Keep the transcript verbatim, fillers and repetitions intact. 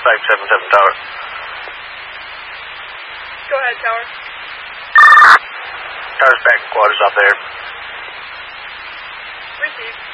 five seven seven Tower. Go ahead, Tower. Tower's back, quarters off there. Received.